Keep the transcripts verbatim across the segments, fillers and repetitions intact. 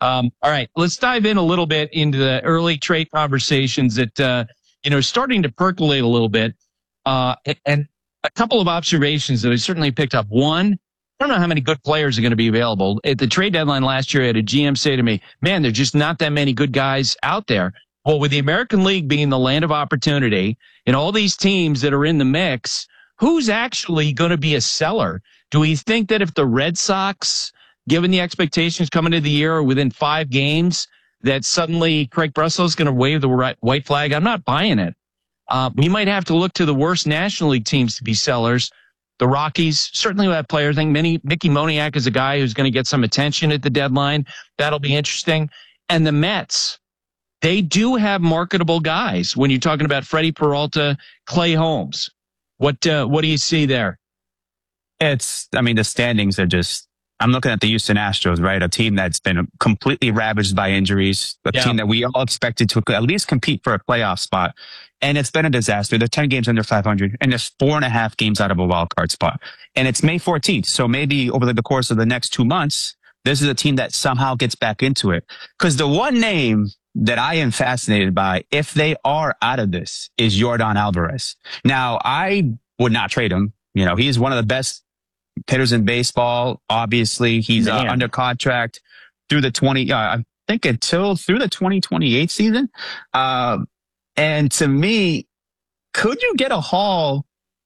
Um, all right, let's dive in a little bit into the early trade conversations that, uh, you know, starting to percolate a little bit. Uh, and a couple of observations that I certainly picked up. One, I don't know how many good players are going to be available. At the trade deadline last year, I had a G M say to me, man, there's just not that many good guys out there. Well, with the American League being the land of opportunity and all these teams that are in the mix, who's actually going to be a seller? Do we think that if the Red Sox, given the expectations coming into the year, are within five games, that suddenly Craig Breslow is going to wave the white flag? I'm not buying it. Uh, we might have to look to the worst National League teams to be sellers. The Rockies certainly will have players. I think many, Mickey Moniak is a guy who's going to get some attention at the deadline. That'll be interesting. And the Mets, they do have marketable guys. When you're talking about Freddie Peralta, Clay Holmes, what uh, what do you see there? It's, I mean, the standings are just, I'm looking at the Houston Astros, right? A team that's been completely ravaged by injuries, a yeah. team that we all expected to at least compete for a playoff spot. And it's been a disaster. They're ten games under five hundred, and there's four and a half games out of a wild card spot. And it's May fourteenth. So maybe over the course of the next two months, this is a team that somehow gets back into it. Because the one name that I am fascinated by, if they are out of this, is Yordan Alvarez. Now, I would not trade him. You know, he's one of the best hitters in baseball. Obviously, he's uh, under contract through the twenty. Uh, I think until through the twenty twenty-eight season. Uh, and to me, could you get a haul,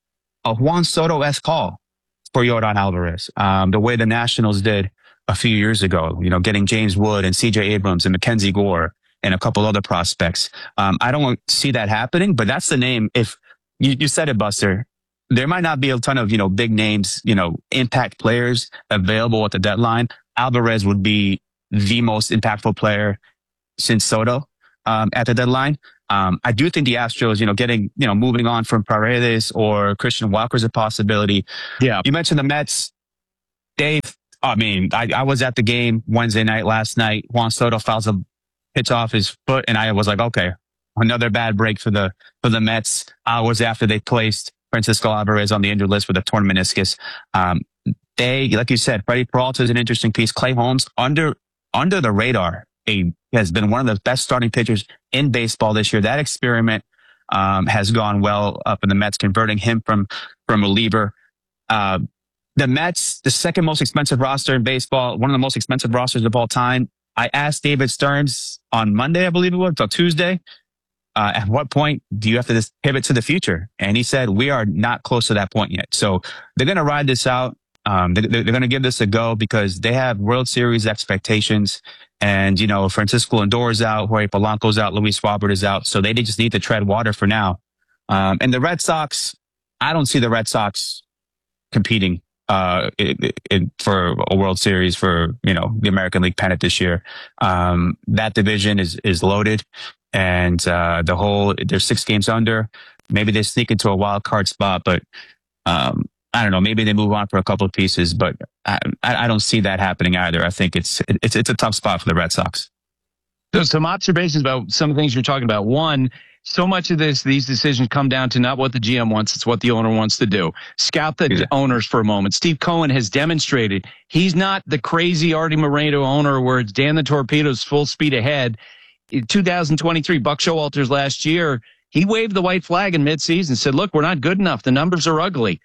a Juan Soto-esque haul for Yordan Alvarez? Um, the way the Nationals did a few years ago, you know, getting James Wood and C J Abrams and Mackenzie Gore and a couple other prospects. Um, I don't see that happening, but that's the name. If you, you said it, Buster. There might not be a ton of, you know, big names, you know, impact players available at the deadline. Alvarez would be the most impactful player since Soto um, at the deadline. Um, I do think the Astros, you know, getting, you know, moving on from Paredes or Christian Walker is a possibility. Yeah. You mentioned the Mets. Dave, I mean, I, I was at the game Wednesday night last night. Juan Soto fouls a pitch off his foot, and I was like, okay, another bad break for the for the Mets. Hours after they placed Francisco Alvarez on the injured list with a torn meniscus. Um, they, like you said, Freddie Peralta is an interesting piece. Clay Holmes, under under the radar, a, has been one of the best starting pitchers in baseball this year. That experiment um, has gone well up in the Mets, converting him from from a reliever. Uh, the Mets, the second most expensive roster in baseball, one of the most expensive rosters of all time. I asked David Stearns on Monday, I believe it was, or Tuesday, Uh, at what point do you have to just pivot to the future? And he said, we are not close to that point yet. So they're going to ride this out. Um, they, they're going to give this a go because they have World Series expectations. And, you know, Francisco Lindor is out, Jorge Polanco's out, Luis Robert is out. So they just need to tread water for now. Um, and the Red Sox, I don't see the Red Sox competing uh, it, it, for a World Series for, you know, the American League pennant this year. Um, that division is, is loaded. And uh, the whole, they're six games under. Maybe they sneak into a wild card spot, but um, I don't know. Maybe they move on for a couple of pieces, but I, I don't see that happening either. I think it's it's it's a tough spot for the Red Sox. So some observations about some of the things you're talking about. One, so much of this, these decisions come down to not what the G M wants, it's what the owner wants to do. Scout the exactly. owners for a moment. Steve Cohen has demonstrated he's not the crazy Artie Moreno owner where it's Dan the Torpedoes full speed ahead. In two thousand twenty-three, Buck Showalter's last year, he waved the white flag in midseason, said, look, we're not good enough. The numbers are ugly.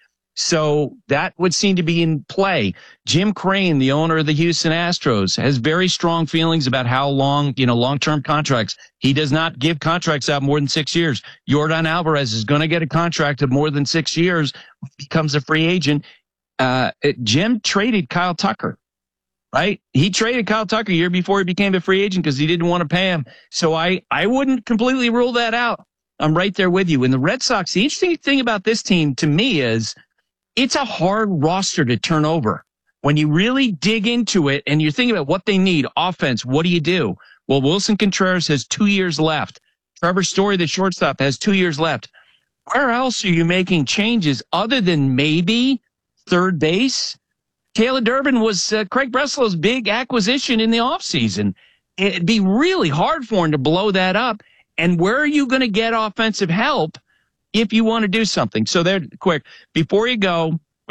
So that would seem to be in play. Jim Crane, the owner of the Houston Astros, has very strong feelings about how long, you know, long-term contracts. He does not give contracts out more than six years. Yordan Alvarez is going to get a contract of more than six years, becomes a free agent. Uh, Jim traded Kyle Tucker. Right? He traded Kyle Tucker a year before he became a free agent because he didn't want to pay him. So I, I wouldn't completely rule that out. I'm right there with you. And the Red Sox, the interesting thing about this team to me is it's a hard roster to turn over. When you really dig into it and you're thinking about what they need, offense, what do you do? Well, Wilson Contreras has two years left. Trevor Story, the shortstop, has two years left. Where else are you making changes other than maybe third base? Taylor Durbin was uh, Craig Breslow's big acquisition in the offseason. It'd be really hard for him to blow that up. And where are you going to get offensive help if you want to do something? So there, quick, before you go,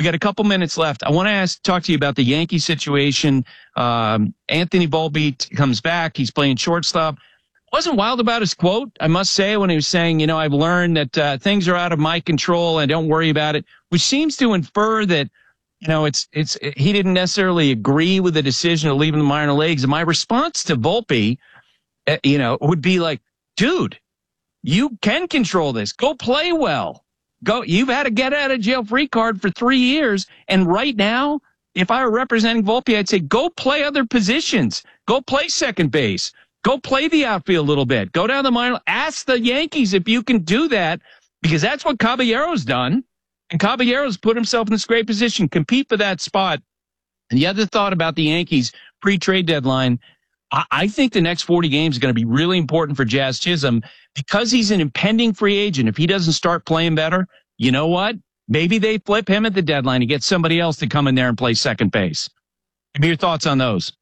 We got a couple minutes left. I want to ask, talk to you about the Yankee situation. Um, Anthony Volpe comes back. He's playing shortstop. Wasn't wild about his quote, I must say, when he was saying, you know, I've learned that uh, things are out of my control and don't worry about it, which seems to infer that, you know, it's, it's, he didn't necessarily agree with the decision of leaving the minor leagues. And my response to Volpe, uh, you know, would be like, dude, you can control this. Go play well. Go. You've had a get out of jail free card for three years. And right now, if I were representing Volpe, I'd say, go play other positions. Go play second base. Go play the outfield a little bit. Go down the minor. Ask the Yankees if you can do that, because that's what Caballero's done. And Caballero's put himself in this great position, compete for that spot. And the other thought about the Yankees pre-trade deadline, I, I think the next forty games is going to be really important for Jazz Chisholm because he's an impending free agent. If he doesn't start playing better, you know what? Maybe they flip him at the deadline and get somebody else to come in there and play second base. Give me your thoughts on those.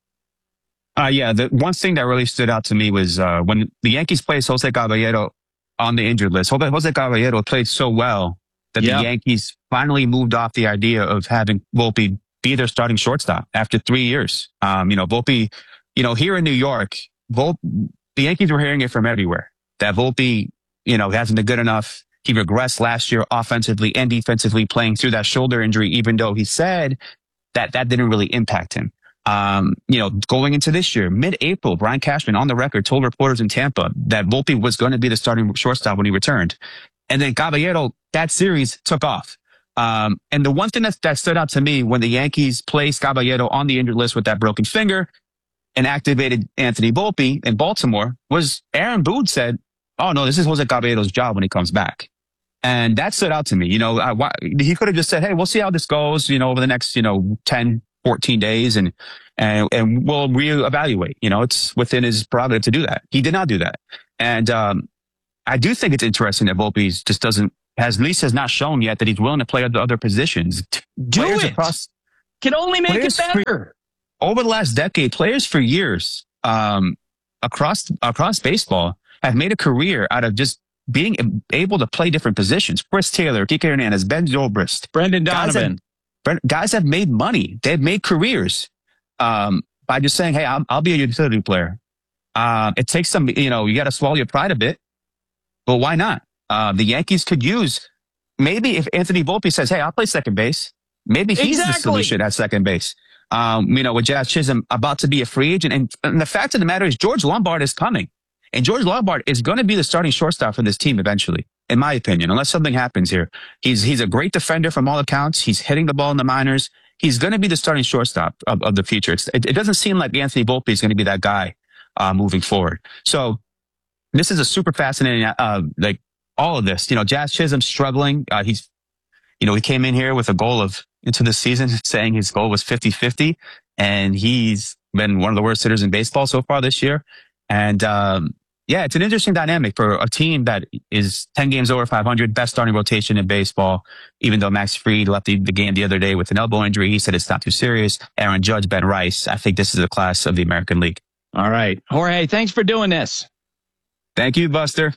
Uh, yeah, the one thing that really stood out to me was uh, when the Yankees placed Jose Caballero on the injured list. Jose Caballero played so well that yep. the Yankees finally moved off the idea of having Volpe be their starting shortstop after three years. Um, you know, Volpe, you know, here in New York, Volpe, the Yankees were hearing it from everywhere that Volpe, you know, hasn't been good enough. He regressed last year offensively and defensively, playing through that shoulder injury, even though he said that that didn't really impact him. Um, you know, going into this year, mid-April, Brian Cashman on the record told reporters in Tampa that Volpe was going to be the starting shortstop when he returned. And then Caballero, that series took off. Um, and the one thing that, that stood out to me when the Yankees placed Caballero on the injured list with that broken finger and activated Anthony Volpe in Baltimore was Aaron Boone said, oh, no, this is Jose Caballero's job when he comes back. And that stood out to me. You know, I, why, he could have just said, hey, we'll see how this goes, you know, over the next, you know, ten, fourteen days and, and, and we'll reevaluate. You know, it's within his prerogative to do that. He did not do that. And, um, I do think it's interesting that Volpe just doesn't, has at least has not shown yet that he's willing to play at the other positions. Do players it. Across, Can only make it better. For, over the last decade, players for years, um, across, across baseball have made a career out of just being able to play different positions. Chris Taylor, Kike Hernandez, Ben Zobrist, Brendan Donovan. Guys have, guys have made money. They've made careers, um, by just saying, hey, I'll, I'll be a utility player. Uh, it takes some, you know, you got to swallow your pride a bit, but why not? Uh, the Yankees could use, maybe if Anthony Volpe says, hey, I'll play second base, maybe he's exactly. the solution at second base. Um, you know, with Jazz Chisholm about to be a free agent. And, and the fact of the matter is George Lombard is coming. And George Lombard is going to be the starting shortstop for this team eventually, in my opinion, unless something happens here. He's, he's a great defender from all accounts. He's hitting the ball in the minors. He's going to be the starting shortstop of, of the future. It's, it, it doesn't seem like Anthony Volpe is going to be that guy, uh, moving forward. So this is a super fascinating, uh, like all of this, you know, Jazz Chisholm struggling. Uh, he's, you know, he came in here with a goal of into the season saying his goal was fifty fifty, and he's been one of the worst hitters in baseball so far this year. And, um, yeah, it's an interesting dynamic for a team that is ten games over five hundred, best starting rotation in baseball. Even though Max Fried left the, the game the other day with an elbow injury, he said it's not too serious. Aaron Judge, Ben Rice. I think this is a class of the American League. All right. Jorge, thanks for doing this. Thank you, Buster.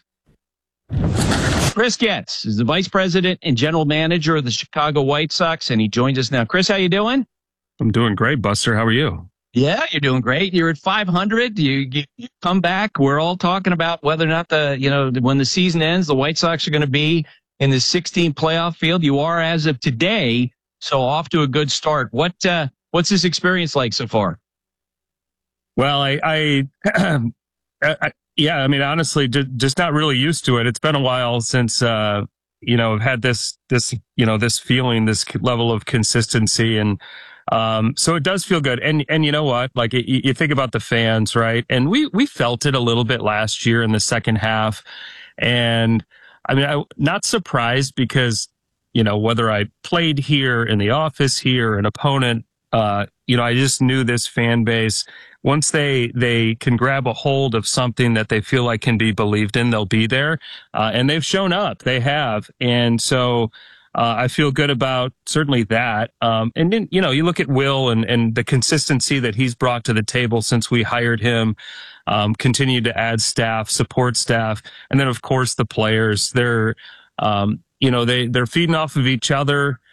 Chris Getz is the vice president and general manager of the Chicago White Sox, and he joins us now. Chris, how you doing? I'm doing great, Buster. How are you? Yeah, you're doing great. You're at five hundred. You, you, you come back. We're all talking about whether or not the, you know, when the season ends, the White Sox are going to be in the sixteen playoff field. You are as of today, so off to a good start. What, uh, what's this experience like so far? Well, I, I, I yeah, I mean, honestly, just not really used to it. It's been a while since, uh, you know, I've had this, this, you know, this feeling, this level of consistency. And, um, so it does feel good. And, and you know what? Like you, you think about the fans, right? And we, we felt it a little bit last year in the second half. And I mean, I'm not surprised because, you know, whether I played here in the office here, an opponent, uh, you know, I just knew this fan base. Once they, they can grab a hold of something that they feel like can be believed in, they'll be there. Uh, and they've shown up. They have. And so, uh, I feel good about certainly that. Um, and then, you know, you look at Will and, and the consistency that he's brought to the table since we hired him, um, continued to add staff, support staff. And then, of course, the players, they're, um, you know, they, they're feeding off of each other.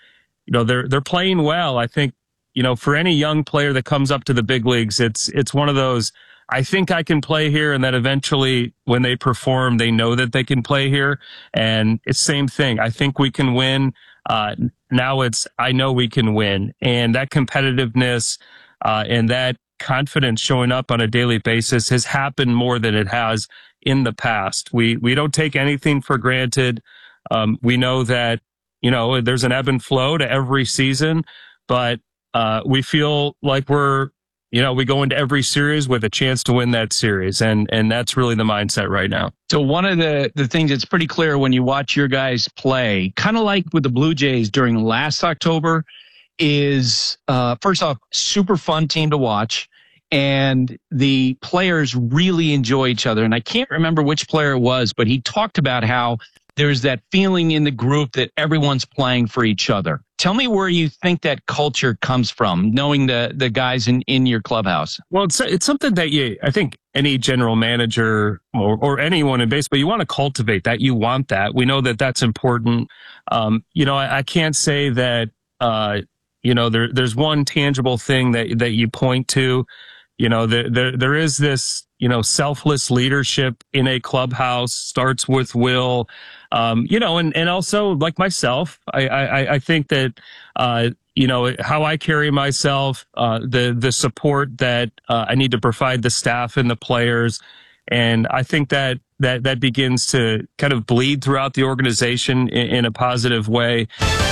you know, they're, they're playing well. I think, you know, for any young player that comes up to the big leagues, it's, it's one of those, I think I can play here, and that eventually when they perform, they know that they can play here. And it's same thing. I think we can win. Uh, now it's, I know we can win. And that competitiveness, uh, and that confidence showing up on a daily basis has happened more than it has in the past. We, we don't take anything for granted. Um, we know that, you know, there's an ebb and flow to every season, but, uh, we feel like we're, you know, we go into every series with a chance to win that series. And, and that's really the mindset right now. So one of the, the things that's pretty clear when you watch your guys play, kind of like with the Blue Jays during last October, is, uh, first off, super fun team to watch. And the players really enjoy each other. And I can't remember which player it was, but he talked about how there's that feeling in the group that everyone's playing for each other. Tell me where you think that culture comes from, knowing the, the guys in, in your clubhouse. Well, it's it's something that you, I think any general manager or, or anyone in baseball, you want to cultivate that. You want that. We know that that's important. Um, you know, I, I can't say that, uh, you know, there, there's one tangible thing that, that you point to. You know, there, there, there is this, you know, selfless leadership in a clubhouse, starts with Will, um, you know, and, and also like myself, I, I, I think that, uh, you know, how I carry myself, uh, the, the support that, uh, I need to provide the staff and the players. And I think that, that, that begins to kind of bleed throughout the organization in, in a positive way.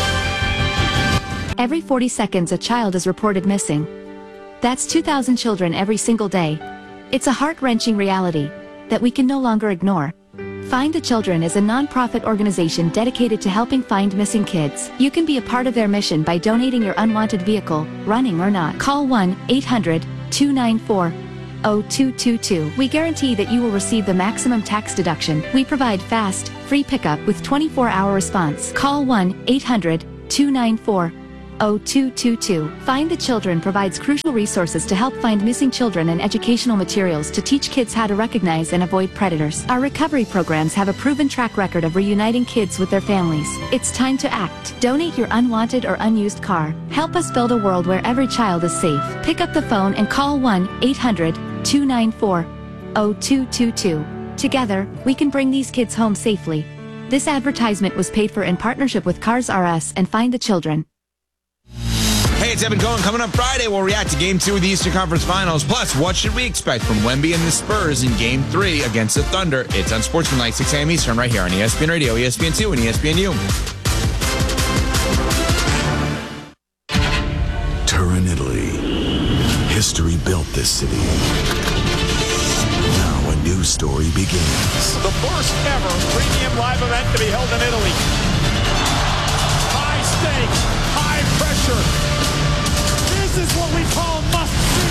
Every forty seconds, a child is reported missing. That's two thousand children every single day. It's a heart-wrenching reality that we can no longer ignore. Find the Children is a non-profit organization dedicated to helping find missing kids. You can be a part of their mission by donating your unwanted vehicle, running or not. Call one eight hundred two nine four zero two two two. We guarantee that you will receive the maximum tax deduction. We provide fast, free pickup with twenty-four hour response. Call one eight hundred two nine four zero two two two. Find the Children provides crucial resources to help find missing children and educational materials to teach kids how to recognize and avoid predators. Our recovery programs have a proven track record of reuniting kids with their families. It's time to act. Donate your unwanted or unused car. Help us build a world where every child is safe. Pick up the phone and call one eight hundred two nine four zero two two two. Together, we can bring these kids home safely. This advertisement was paid for in partnership with Cars R Us and Find the Children. Hey, it's Evan Cohen. Coming up Friday, we'll react to Game two of the Eastern Conference Finals. Plus, what should we expect from Wemby and the Spurs in Game three against the Thunder? It's on Sportsmanlike, six a.m. Eastern, right here on E S P N Radio, E S P N two, and E S P N U. Turin, Italy. History built this city. Now a new story begins. The first ever premium live event to be held in Italy. High stakes, high pressure. This is what we call must-see.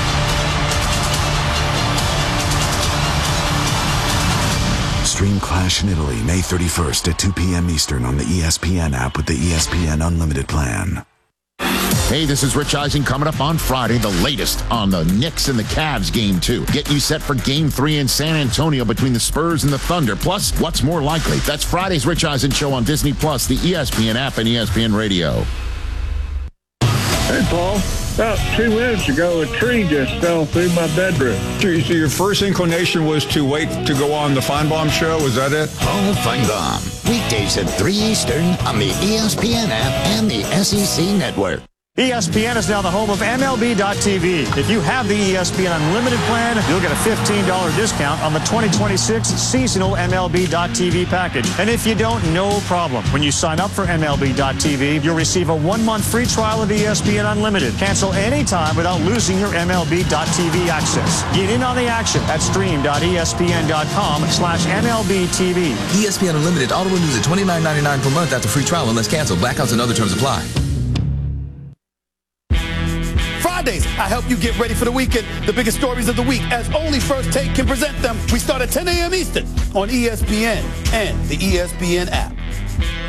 Stream Clash in Italy May thirty-first at two p.m. Eastern on the E S P N app with the E S P N Unlimited plan. Hey, this is Rich Eisen. Coming up on Friday, the latest on the Knicks and the Cavs Game two. Getting you set for Game three in San Antonio between the Spurs and the Thunder. Plus, what's more likely? That's Friday's Rich Eisen Show on Disney Plus, the E S P N app, and E S P N Radio. Hey, Paul. About two minutes ago, a tree just fell through my bedroom. So your first inclination was to wait to go on the Feinbaum Show? Was that it? Paul Feinbaum. Weekdays at three Eastern on the E S P N app and the S E C Network. E S P N is now the home of M L B dot T V. If you have the E S P N Unlimited plan, you'll get a fifteen dollars discount on the twenty twenty-six seasonal M L B dot T V package. And if you don't, no problem. When you sign up for M L B dot T V, you'll receive a one-month free trial of E S P N Unlimited. Cancel anytime without losing your M L B dot T V access. Get in on the action at stream dot E S P N dot com slash M L B T V. E S P N Unlimited auto renews at twenty-nine ninety-nine per month after free trial unless canceled. Blackouts and other terms apply. Fridays, I help you get ready for the weekend. The biggest stories of the week, as only First Take can present them. We start at ten a.m. Eastern on E S P N and the E S P N app.